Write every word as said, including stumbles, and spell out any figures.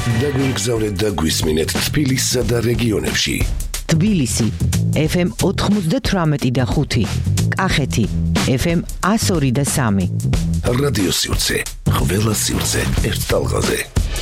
დაგვიგზავნეთ და გვისმინეთ თბილისსა და რეგიონებში. თბილისი ეფ ემ ოთხმოცდათვრამეტი და ხუთი, კახეთი ეფ ემ ასორი და სამი. რადიო სივრცე, ყველა სივრცე ერთ ტალღაზე.